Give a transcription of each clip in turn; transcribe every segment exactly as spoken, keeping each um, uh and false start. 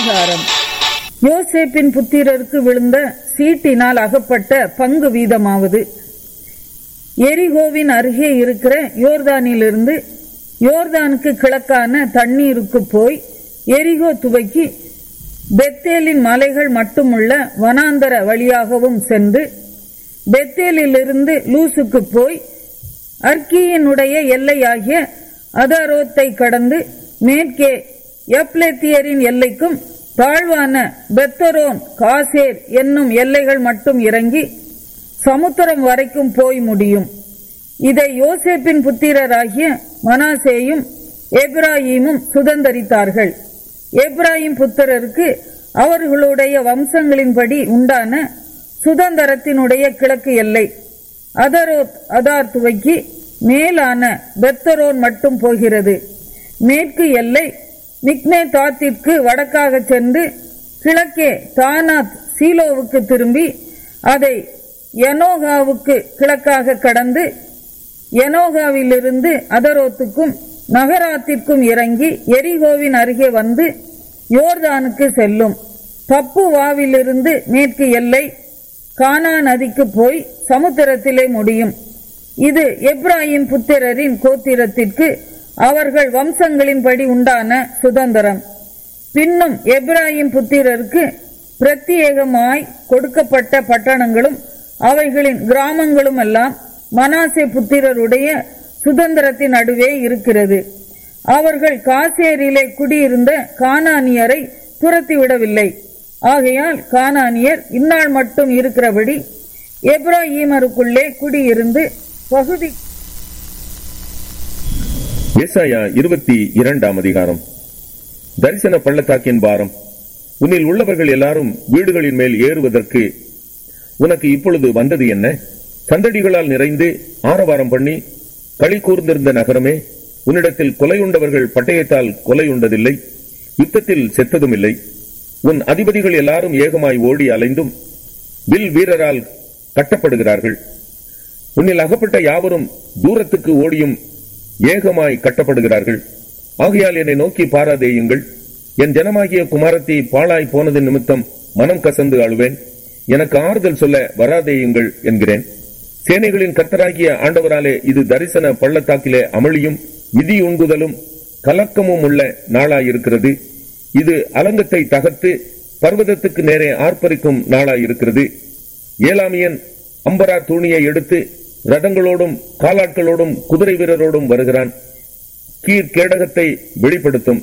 அதிகாரம். யோசேப்பின் புத்திரருக்கு விழுந்த சீட்டினால் அகப்பட்ட பங்கு வீதமாவது: எரிகோவின் அருகே இருக்கிற யோர்தானிலிருந்து யோர்தானுக்கு கிழக்கான தண்ணீருக்கு போய் எரிகோ துவக்கி பெத்தேலின் மலைகள் மட்டுமுள்ள வனாந்தர வழியாகவும் சென்று பெத்தேலிலிருந்து லூசுக்கு போய் அர்க்கியினுடைய எல்லையாகிய அதரோத்தை கடந்து மேற்கே எப்லேத்தியரின் எல்லைக்கும் தாழ்வான பெத்தரோன் காசேர் என்னும் எல்லைகள் மட்டும் இறங்கி சமுத்திரம் வரைக்கும் போய் முடியும். இதை யோசேப்பின் புத்திரராகிய மனாசேயும் எப்ராயிமும் சுதந்தரித்தார்கள். எப்ராயிம் புத்திரருக்கு அவர்களுடைய வம்சங்களின்படி உண்டான சுதந்திரத்தினுடைய கிழக்கு எல்லை அதரோத் அதார் துவக்கி மேலான பெத்தரோன் மட்டும் போகிறது. மேற்கு எல்லை மிக்மேதாத்திற்கு வடக்காக சென்று கிழக்கே தானாத் சீலோவுக்கு திரும்பி அதை யனோகாவுக்கு கிழக்காக கடந்து யனோகாவிலிருந்து அதரோத்துக்கும் நகராத்திற்கும் இறங்கி எரிகோவின் அருகே வந்து யோர்தானுக்கு செல்லும். தப்புவாவிலிருந்து மேற்கு எல்லை கானா நதிக்கு போய் சமுத்திரத்திலே முடியும். இது எப்ராயிம் புத்திரரின் கோத்திரத்திற்கு அவர்கள் வம்சங்களின்படி உண்டான சுதந்திரம். பின்னும் எப்ராயிம் புத்திரருக்கு பிரத்யேகமாய் கொடுக்கப்பட்ட பட்டணங்களும் அவைகளின் கிராமங்களும் எல்லாம் மனாசே புத்திரருடைய சுதந்திரத்தின் நடுவே இருக்கிறது. அவர்கள் காசேரிலே குடியிருந்த கானானியரை துரத்திவிடவில்லை. ஆகையால் கானானியர் இந்நாள் மட்டும் இருக்கிறபடி எப்ராயிமருக்குள்ளே குடியிருந்து பகுதி. ஏசாயா இருபத்தி இரண்டாம் அதிகாரம். தரிசன பள்ளத்தாக்கின் பாரம். உன்னில் உள்ளவர்கள் எல்லாரும் வீடுகளின் மேல் ஏறுவதற்கு உனக்கு இப்பொழுது வந்தது என்ன? சந்தடிகளால் நிறைந்து ஆரவாரம் பண்ணி களி கூர்ந்திருந்த நகரமே, உன்னிடத்தில் கொலையுண்டவர்கள் பட்டயத்தால் கொலையுண்டதில்லை, யுத்தத்தில் செத்ததும் இல்லை. உன் அதிபதிகள் எல்லாரும் ஏகமாய் ஓடி அலைந்தும் வில் வீரரால் கட்டப்படுகிறார்கள். உன்னில் அகப்பட்ட யாவரும் தூரத்துக்கு ஓடியும் ஏகமாய் கட்டப்படுகிறார்கள். ஆகையால் என்னை நோக்கி பாராதேயுங்கள். என் ஜனமாகிய குமாரத்தி பாழாய் போனது நிமித்தம் மனம் கசந்து அழுவேன். எனக்கு ஆறுதல் சொல்ல வராதேயுங்கள் என்கிறேன். சேனைகளின் கர்த்தராகிய ஆண்டவராலே இது தரிசன பள்ளத்தாக்கிலே அமளியும் விதி உண்குதலும் கலக்கமும் உள்ள நாளாயிருக்கிறது. இது அலங்கத்தை தகர்த்து பர்வதத்துக்கு நேரே ஆர்ப்பரிக்கும் நாளாயிருக்கிறது. ஏலாமியன் அம்பரா தூணியை எடுத்து ரதங்களோடும் காலாட்களோடும் குதிரை வீரரோடும் வருகிறான். கீர் கேடகத்தை வெளிப்படுத்தும்.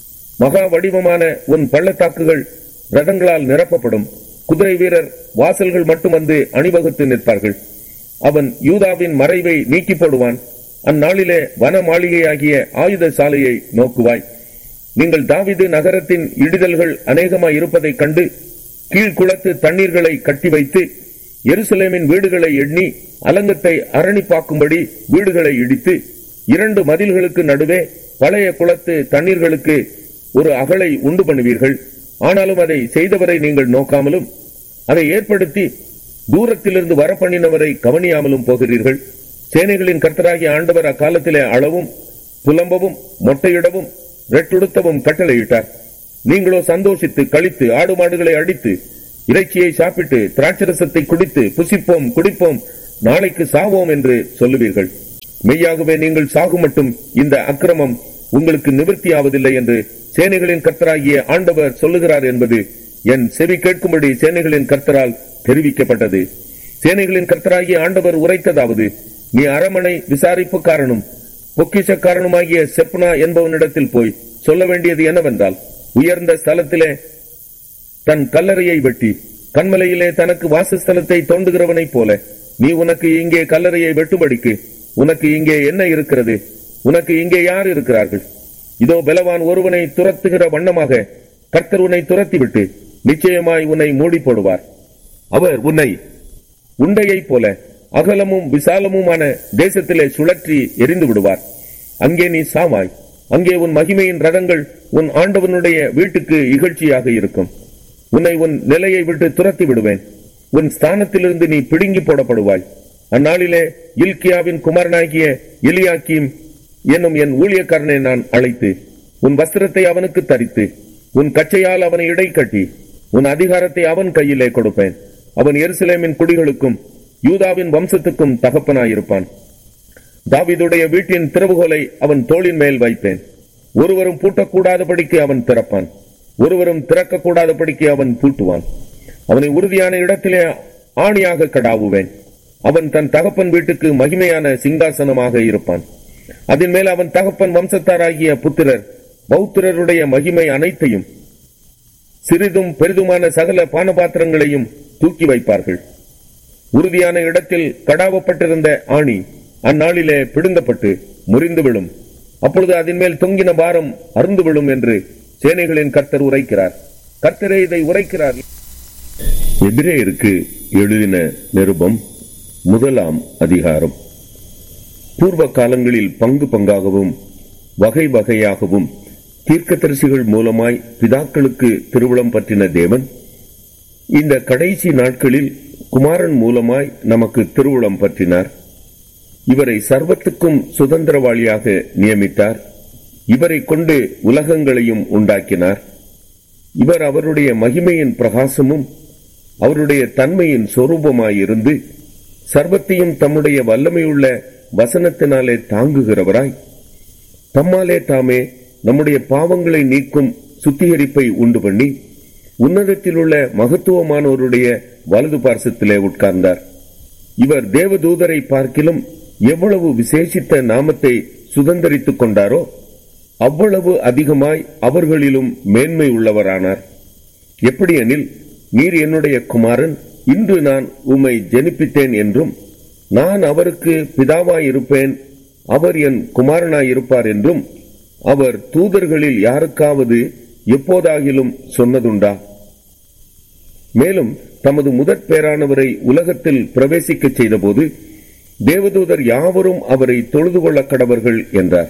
மகா வடிவமான உன் பள்ளத்தாக்குகள் ரதங்களால் நிரப்பப்படும். குதிரை வீரர் வாசல்கள் மட்டும் வந்து அணிவகுத்து நிற்பார்கள். அவன் யூதாவின் மறைவை நீக்கி போடுவான். அந்நாளிலே வன மாளிகையாகிய ஆயுத சாலையை நோக்குவாய். நீங்கள் தாவீது நகரத்தின் இடிதல்கள் அநேகமாய் இருப்பதைக் கண்டு கீழ்குளத்து தண்ணீர்களை கட்டி வைத்து எருசலேமின் வீடுகளை எண்ணி அலங்கத்தை அரணிப்பாக்கும்படி வீடுகளை இடித்து இரண்டு மதில்களுக்கு நடுவே பழைய குளத்து தண்ணீர்களுக்கு ஒரு அகலை உண்டு பண்ணுவீர்கள். ஆனாலும் அதை செய்தவரை நீங்கள் நோக்காமலும் அதை ஏற்படுத்தி தூரத்திலிருந்து வரப்பண்ணினவரை கவனியாமலும் போகிறீர்கள். சேனைகளின் கர்த்தராகிய ஆண்டவர் அக்காலத்திலே அளவும் புலம்பவும் மொட்டையிடவும் ரெட்டுடுத்தவும் கட்டளையிட்டார். நீங்களோ சந்தோஷித்து கழித்து ஆடு மாடுகளை அடித்து இறைச்சியை சாப்பிட்டு திராட்சரசத்தை குடித்து புசிப்போம் குடிப்போம் நாளைக்கு சாவோம் என்று சொல்லுவீர்கள். மெய்யாகவே நீங்கள் சாகும் மட்டும் இந்த அக்கிரமம் உங்களுக்கு நிவர்த்தியாவதில்லை என்று சேனைகளின் கர்த்தராகிய ஆண்டவர் சொல்லுகிறார் என்பது என் செவி கேட்கும்படி சேனைகளின் கர்த்தரால் தெரிவிக்கப்பட்டது. சேனைகளின் கர்த்தராகிய ஆண்டவர் உரைத்ததாவது: நீ அரமனை விசாரிப்புக்காரனும் பொக்கிஷக்காரனுமாகிய செப்னா என்பவனிடத்தில் போய் சொல்ல வேண்டியது என்னவென்றால், உயர்ந்த ஸ்தலத்திலே தன் கல்லறையை வெட்டி கண்மலையிலே தனக்கு வாசஸ்தலத்தை தோண்டுகிறவனைப் போல நீ உனக்கு இங்கே கல்லறையை வெட்டும்படிக்கு உனக்கு இங்கே என்ன இருக்கிறது? உனக்கு இங்கே யார் இருக்கிறார்கள்? இதோ பலவான் ஒருவனை துரத்துகிற வண்ணமாக கர்த்தர் உன்னை துரத்திவிட்டு நிச்சயமாய் உன்னை மூடி போடுவார். அவர் உன்னை உண்டையைப் போல அகலமும் விசாலமுமான தேசத்திலே சுழற்றி எரிந்து விடுவார். அங்கே நீ சாவாய். அங்கே உன் மகிமையின் ரதங்கள் உன் ஆண்டவனுடைய வீட்டுக்கு இகழ்ச்சியாக இருக்கும். உன்னை உன் நிலையை விட்டு துரத்தி விடுவேன். உன் ஸ்தானத்திலிருந்து நீ பிடுங்கி போடப்படுவாய். அந்நாளிலே இல்கியாவின் குமாரனாகிய எலியாக்கீம் என்னும் என் ஊழியக்காரனை நான் அழைத்து உன் வஸ்திரத்தை அவனுக்கு தரித்து உன் கச்சையால் அவனை இடை கட்டி உன் அதிகாரத்தை அவன் கையிலே கொடுப்பேன். அவன் எருசலேமின் குடிகளுக்கும் யூதாவின் வம்சத்துக்கும் தகப்பனாயிருப்பான். தாவீதுடைய வீட்டின் திறவுகோலை அவன் தோளின் மேல் வைப்பேன். ஒருவரும் பூட்டக்கூடாதபடிக்கு அவன் திறப்பான், ஒருவரும் திறக்கக்கூடாதபடிக்கு அவன் பூட்டுவான். அவனை உறுதியான இடத்திலே ஆணியாக கடாவுவேன். அவன் தன் தகப்பன் வீட்டுக்கு மகிமையான சிங்காசனமாக இருப்பான். அதன் மேல் அவன் தகப்பன் வம்சத்தாராகிய புத்திரர் பௌத்திரருடைய மகிமை அனைத்தையும் சிறிதும் பெரிதுமான சகல பானபாத்திரங்களையும் தூக்கி வைப்பார்கள். உறுதியான இடத்தில் கடாவப்பட்டிருந்த ஆணி அந்நாளிலே பிடுங்கப்பட்டு முறிந்து விழும். அப்பொழுது அதன் மேல் தொங்கின பாரம் அருந்து விழும் என்று சேனைகளின் கர்த்தர் உரைக்கிறார். கர்த்தரே இதை உரைக்கிறார். எபிரேயருக்கு எழுதின நிருபம் முதலாம் அதிகாரம். பூர்வ காலங்களில் பங்கு பங்காகவும் வகை வகையாகவும் தீர்க்கதரிசிகள் மூலமாய் பிதாக்களுக்கு திருவுளம் பற்றின தேவன் இந்த கடைசி நாட்களில் குமாரன் மூலமாய் நமக்கு திருவுளம் பற்றினார். இவரை சர்வத்துக்கும் சுதந்திரவாளியாக நியமித்தார். இவரை கொண்டு உலகங்களையும் உண்டாக்கினார். இவர் அவருடைய மகிமையின் பிரகாசமும் அவருடைய தன்மையின் சொரூபமாயிருந்து சர்வத்தையும் தம்முடைய வல்லமையுள்ள வசனத்தினாலே தாங்குகிறவராய் தம்மாலே தாமே நம்முடைய பாவங்களை நீக்கும் சுத்திகரிப்பை உண்டு பண்ணி உன்னதத்தில் உள்ள மகத்துவமானவருடைய வலது பார்சத்திலே உட்கார்ந்தார். இவர் தேவதூதரை பார்க்கிலும் எவ்வளவு விசேஷித்த நாமத்தை சுதந்திரித்துக் கொண்டாரோ அவ்வளவு அதிகமாய் அவர்களிலும் மேன்மை உள்ளவரானார். எப்படியெனில், நீர் என்னுடைய குமாரன், இன்று நான் உம்மை ஜெனிப்பித்தேன் என்றும் நான் அவருக்கு பிதாவாயிருப்பேன், அவர் என் குமாரனாயிருப்பார் என்றும் அவர் தூதர்களில் யாருக்காவது எப்போதாகிலும் சொன்னதுண்டா? மேலும் தமது முதற் பேரானவரை உலகத்தில் பிரவேசிக்க செய்தபோது தேவதூதர் யாவரும் அவரை தொழுது கொள்ள கடவர்கள் என்றார்.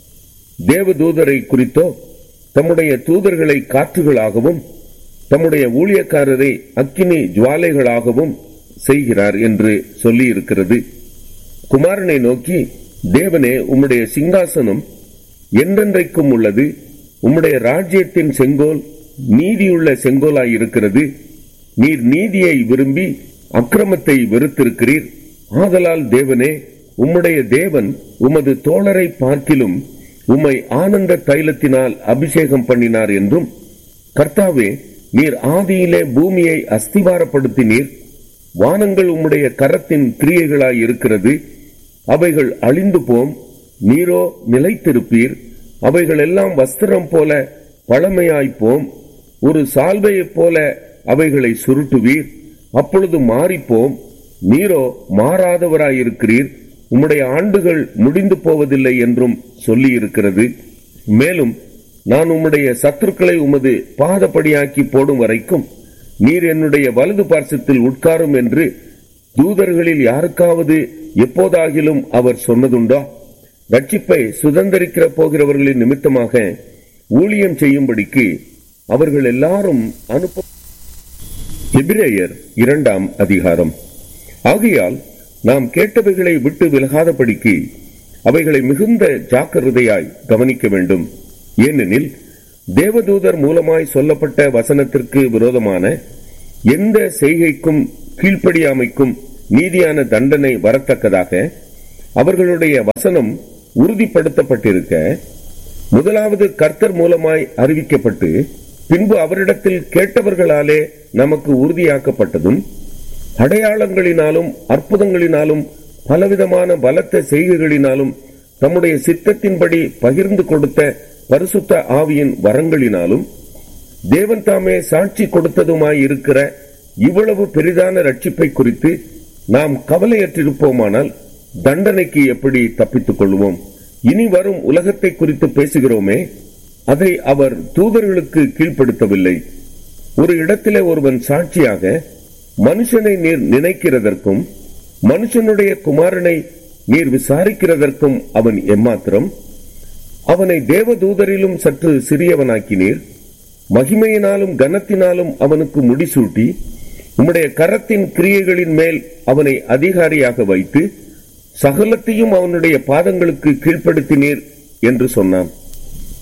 தேவதூதரை குறித்தோ தம்முடைய தூதர்களை காற்றுகளாகவும் தம்முடைய ஊழியக்காரரை அக்கினி ஜுவாலைகளாகவும் செய்கிறார் என்று சொல்லியிருக்கிறது. குமாரனை நோக்கி, தேவனே, உம்முடைய சிங்காசனம் என்றென்றைக்கும் உள்ளது. உம்முடைய ராஜ்யத்தின் செங்கோல் நீதியுள்ள செங்கோலாயிருக்கிறது. நீர் நீதியை விரும்பி அக்கிரமத்தை வெறுத்திருக்கிறீர். ஆதலால் தேவனே, உம்முடைய தேவன் உமது தோழரை பார்க்கிலும் உம்மை ஆனந்த தைலத்தினால் அபிஷேகம் பண்ணினார் என்றும், கர்த்தாவே, நீர் ஆதியிலே பூமியை அஸ்திவாரப்படுத்தினீர். வானங்கள் உம்முடைய கரத்தின் கிரியைகளாய் இருக்கிறது. அவைகள் அழிந்து போம், நீரோ நிலைத்திருப்பீர். அவைகள் எல்லாம் வஸ்திரம் போல பழமையாய்ப்போம். ஒரு சால்வையைப் போல அவைகளை சுருட்டுவீர், அப்பொழுது மாறிப்போம். நீரோ மாறாதவராயிருக்கிறீர். உம்முடைய ஆண்டுகள் முடிந்து போவதில்லை என்றும் சொல்லியிருக்கிறது. மேலும், நான் உம்முடைய சத்துருக்களை உமது பாதப்படியாக்கி போடும் வரைக்கும் நீர் என்னுடைய வலது பார்சத்தில் உட்காரும் என்று தூதர்களில் யாருக்காவது எப்போதாகிலும் அவர் சொன்னதுண்டா? ரட்சிப்பை சுதந்திரிக்கிற போகிறவர்களின் நிமித்தமாக ஊழியம் செய்யும்படிக்கு அவர்கள் எல்லாரும் அனுப்ப. எபிரேயர் இரண்டாம் அதிகாரம். ஆகையால் நாம் கேட்டவைகளை விட்டு விலகாதபடிக்கு அவைகளை மிகுந்த ஜாக்கிரதையாய் கவனிக்க வேண்டும். ஏனெனில், தேவதூதர் மூலமாய் சொல்லப்பட்ட வசனத்திற்கு விரோதமான எந்த செய்கைக்கும் கீழ்ப்படியாமைக்கும் நீதியான தண்டனை வரத்தக்கதாக அவர்களுடைய வசனம் உறுதிப்படுத்தப்பட்டிருக்க, முதலாவது கர்த்தர் மூலமாய் அறிவிக்கப்பட்டு பின்பு அவரிடத்தில் கேட்டவர்களாலே நமக்கு உறுதியாக்கப்பட்டதும், அடையாளங்களினாலும் அற்புதங்களினாலும் பலவிதமான பலத்த செய்கைகளினாலும் தம்முடைய சித்தத்தின்படி பகிர்ந்து கொடுத்த பரிசுத்த ஆவியின் வரங்களினாலும் தேவன் தாமே சாட்சி கொடுத்ததுமாயிருக்கிற இவ்வளவு பெரிதான ரட்சிப்பை குறித்து நாம் கவலையற்றிருப்போமானால் தண்டனைக்கு எப்படி தப்பித்துக் கொள்வோம்? இனி வரும் உலகத்தை குறித்து பேசுகிறோமே, அதை அவர் தூதர்களுக்கு கீழ்ப்படுத்தவில்லை. ஒரு இடத்திலே ஒருவன் சாட்சியாக, மனுஷனை நீர் நினைக்கிறதற்கும் மனுஷனுடைய குமாரனை நீர் விசாரிக்கிறதற்கும் அவன் எம்மாத்திரம்? அவனை தேவதூதரிலும் சற்று சிறியவனாக்கினீர். மகிமையினாலும் கனத்தினாலும் அவனுக்கு முடிசூட்டி உம்முடைய கரத்தின் கிரியைகளின் மேல் அவனை அதிகாரியாக வைத்து சகலத்தையும் அவனுடைய பாதங்களுக்கு கீழ்ப்படுத்தினீர் என்று சொன்னான்.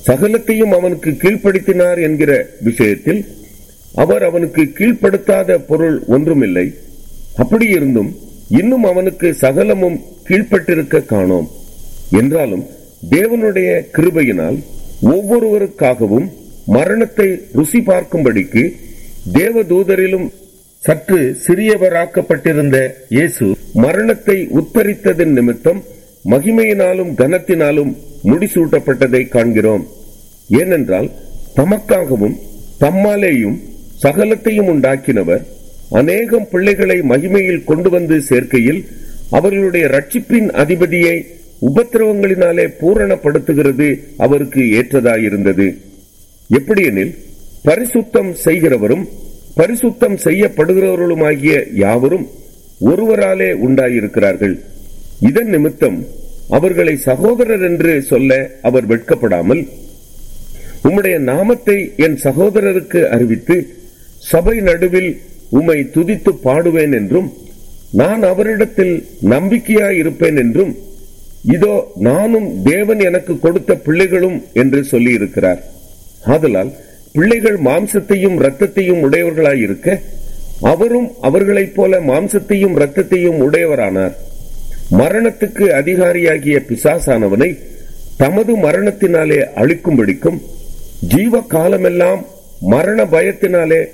சகலத்தையும் அவனுக்கு கீழ்ப்படுத்தினார் என்கிற விஷயத்தில் அவர் அவனுக்கு கீழ்ப்படுத்தாத பொருள் ஒன்றுமில்லை. அப்படி இருந்தும் இன்னும் அவனுக்கு சகலமும் கீழ்ப்பட்டிருக்க காணோம். என்றாலும் தேவனுடைய கிருபையினால் ஒவ்வொருவருக்காகவும் மரணத்தை ருசி பார்க்கும்படிக்கு தேவதூதரிலும் சற்று சிறியவராக்கப்பட்டிருந்த இயேசு மரணத்தை உத்தரித்ததன் நிமித்தம் மகிமையினாலும் கனத்தினாலும் முடிசூட்டப்பட்டதை காண்கிறோம். ஏனென்றால் தமக்காகவும் தம்மாலேயும் சகலத்தையும் உண்டாக்கினவர் அநேகம் பிள்ளைகளை மகிமையில் கொண்டு வந்து சேர்க்கையில் அவர்களுடைய ரட்சிப்பின் அதிபதியை உபத்திரவங்களினாலே பூரணப்படுத்துகிறது அவருக்கு ஏற்றதாயிருந்தது. எப்படியெனில் பரிசுத்தம் செய்கிறவரும் பரிசுத்தம் செய்யப்படுகிறவர்களுமாகிய யாவரும் ஒருவராலே உண்டாயிருக்கிறார்கள். இதன் நிமித்தம் அவர்களை சகோதரர் என்று சொல்ல அவர் வெட்கப்படாமல், உம்முடைய நாமத்தை என் சகோதரருக்கு அறிவித்து சபை நடுவில் உம்மை துதித்து பாடுவேன் என்றும், நான் அவரிடத்தில் நம்பிக்கையாய் இருப்பேன் என்றும், இதோ நானும் தேவன் எனக்கு கொடுத்த பிள்ளைகளும் என்று சொல்லியிருக்கிறார். ஆதலால் பிள்ளைகள் மாம்சத்தையும் இரத்தத்தையும் உடையவர்களாயிருக்க அவரும் அவர்களைப் போல மாம்சத்தையும் இரத்தத்தையும் உடையவரானார். மரணத்துக்கு அதிகாரியாகிய பிசாசானவனை தமது மரணத்தினாலே அழிக்கும்படிக்கும் ஜீவ காலமெல்லாம் மரண பயத்தினாலே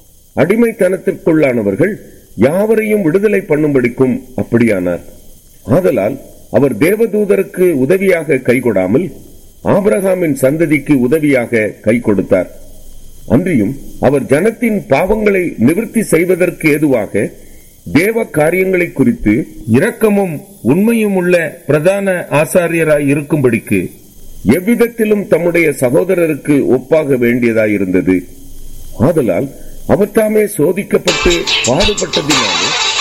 அடிமைத்தனத்திற்குள்ளானவர்கள் யாவரையும் விடுதலை பண்ணும்படிக்கும் அப்படியானார். ஆதலால் அவர் தேவதூதருக்கு உதவியாக கை கொடாமல் ஆபிரகாமின் சந்ததிக்கு உதவியாக கை கொடுத்தார். அன்றியும் அவர் ஜனத்தின் பாவங்களை நிவர்த்தி செய்வதற்கு ஏதுவாக தேவ காரியங்களை குறித்து இரக்கமும் உண்மையும் உள்ள பிரதான ஆசாரியராய் இருக்கும்படிக்கு எவ்விதத்திலும் தம்முடைய சகோதரருக்கு ஒப்பாக வேண்டியதாயிருந்தது. ஆதலால் அவர் தாமே சோதிக்கப்பட்டு பாடுபட்டதினாலே